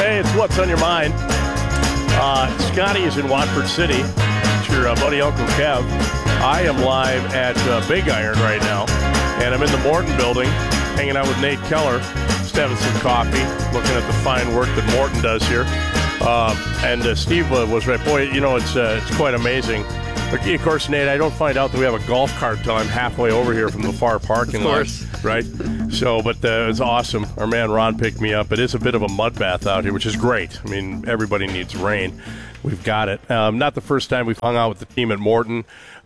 Hey, it's What's on Your Mind. Scotty is in Watford City. It's your buddy Uncle Kev. I am live at Big Iron right now, and I'm in the Morton building, hanging out with Nate Keller, just having some coffee, looking at the fine work that Morton does here. And Steve was right. Boy, you know, it's quite amazing. But of course, Nate, I don't find out that we have a golf cart till I'm halfway over here from the far parking lot, right? So, but it's awesome. Our man Ron picked me up. It is a bit of a mud bath out here, which is great. I mean, everybody needs rain. We've got it. Not the first time we've hung out with the team at Morton.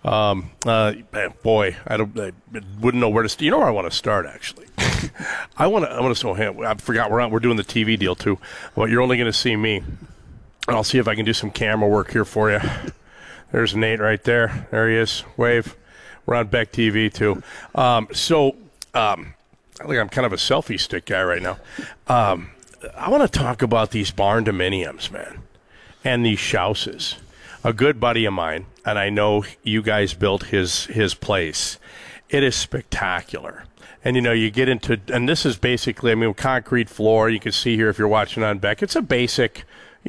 Boy, I wouldn't know where to start. You know where I want to start, actually. I want to. I forgot we're doing the TV deal too. Well, you're only going to see me. I'll see if I can do some camera work here for you. There's Nate right there. There he is. Wave. We're on Beck TV too. I think I'm kind of a selfie stick guy right now. I want to talk about these barn dominiums, man, and these Schauses. A good buddy of mine, and I know you guys built his place. It is spectacular. And, you know, you get into, and this is basically, I mean, concrete floor. You can see here if you're watching on Beck. It's a basic,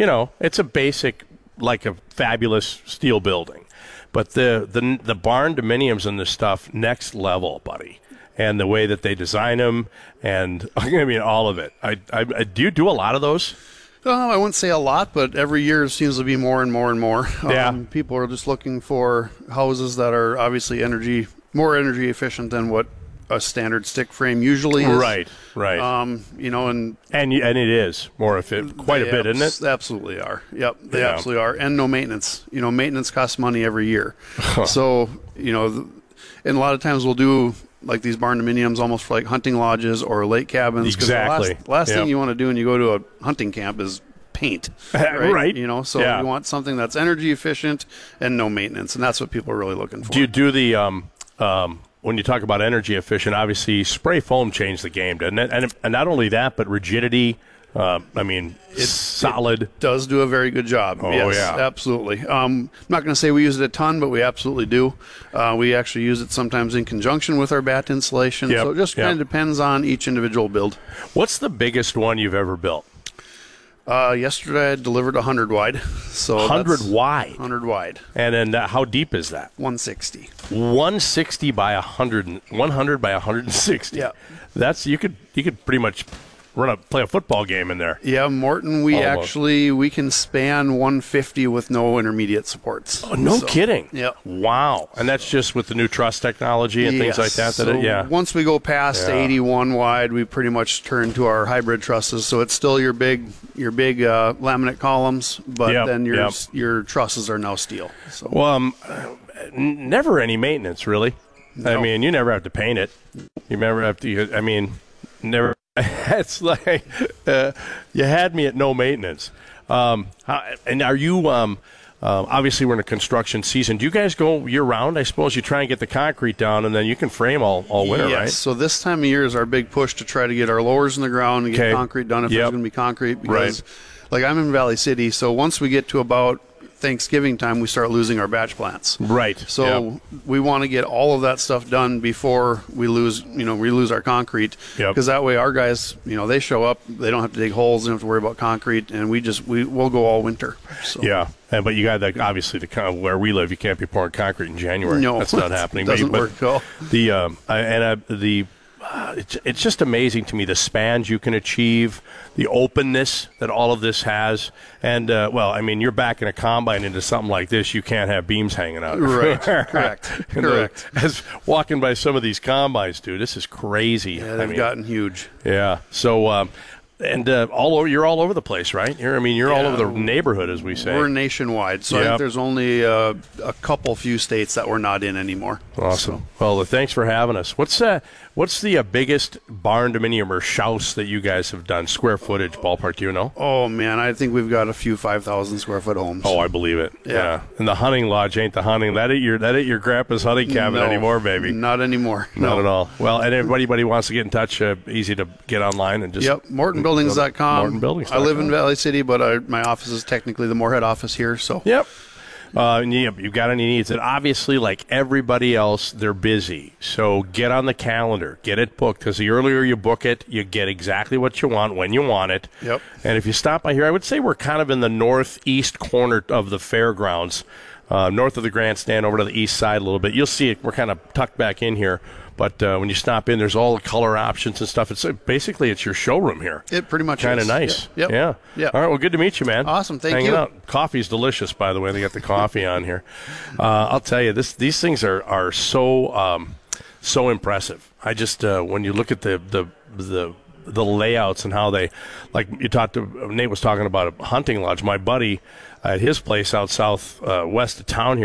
like a fabulous steel building. But the barn dominiums and this stuff, next level, buddy. And the way that they design them, and I mean, all of it. Do you do a lot of those? I wouldn't say a lot, but every year it seems to be more and more and more. Yeah. People are just looking for houses that are obviously more energy efficient than what a standard stick frame usually is. Right. You know, and it is more efficient, quite a bit, isn't it? Absolutely are. Yep, they absolutely are, and no maintenance. You know, maintenance costs money every year. So, you know, and a lot of times we'll do like these barn dominiums almost for like hunting lodges or lake cabins. Exactly. The last thing you want to do when you go to a hunting camp is paint. Right. You know, so you want something that's energy efficient and no maintenance, and that's what people are really looking for. Do you do the when you talk about energy efficient, obviously spray foam changed the game, doesn't it? And not only that, but rigidity. I mean, it's solid. It does do a very good job. Oh, yes, yeah. Absolutely. I'm not going to say we use it a ton, but we absolutely do. We actually use it sometimes in conjunction with our bat insulation. So it just kind of depends on each individual build. What's the biggest one you've ever built? Yesterday I delivered 100 wide. So 100 wide? 100 wide. And then how deep is that? 160. 160 by 100 by 160. Yeah. That's you could pretty much play a football game in there. Yeah, Morton, we can span 150 with no intermediate supports. Oh, no kidding. Yeah. Wow. And that's just with the new truss technology and things like that. So once we go past 81 wide, we pretty much turn to our hybrid trusses. So it's still your big laminate columns, but then your trusses are now steel. So. Well, never any maintenance, really. No. I mean, you never have to paint it. You never have to, never. It's like you had me at no maintenance. And are you obviously we're in a construction season. Do you guys go year-round? I suppose you try and get the concrete down, and then you can frame all winter, right? So this time of year is our big push to try to get our lowers in the ground and get concrete done if there's going to be concrete. Because, like, I'm in Valley City, so once we get to about Thanksgiving time, we start losing our batch plants. Right. So we want to get all of that stuff done before we lose our concrete. Because that way our guys, they show up, they don't have to dig holes, they don't have to worry about concrete, and we'll go all winter. So. Yeah. But you got obviously the kind of where we live, you can't be pouring concrete in January. No, that's not happening. Doesn't work well. It's just amazing to me the spans you can achieve, the openness that all of this has, and you're backing a combine into something like this, you can't have beams hanging out. Right, correct. As walking by some of these combines, dude, this is crazy. Yeah, they've gotten huge. Yeah, so. You're all over the place, right? You're all over the neighborhood, as we say. We're nationwide, so I think there's only a few states that we're not in anymore. Awesome. So. Well, thanks for having us. What's the biggest barn dominium or Schaus that you guys have done? Square footage, ballpark, do you know? Oh, man, I think we've got a few 5,000 square foot homes. Oh, I believe it. Yeah. And the hunting lodge ain't the hunting. That ain't your grandpa's hunting cabin anymore, baby. Not anymore. Not at all. Well, and if anybody wants to get in touch, easy to get online and just... Yep, MortonBuildings.com. MortonBuildings.com. I live in Valley City, but my office is technically the Moorhead office here. So. Yep. You've got any needs. And obviously, like everybody else, they're busy. So get on the calendar. Get it booked, because the earlier you book it, you get exactly what you want when you want it. Yep. And if you stop by here, I would say we're kind of in the northeast corner of the fairgrounds, north of the grandstand, over to the east side a little bit. You'll see it. We're kind of tucked back in here. But when you stop in, there's all the color options and stuff. It's basically it's your showroom here. It pretty much kind of is. nice. Yep. Yeah. Yeah. All right. Well, good to meet you, man. Awesome. Thank Hanging you. out. Coffee's delicious, by the way. They got the coffee on here. I'll tell you, these things are so so impressive. I just when you look at the layouts and how they, like you talked to Nate was talking about a hunting lodge. My buddy at his place out south west of town here.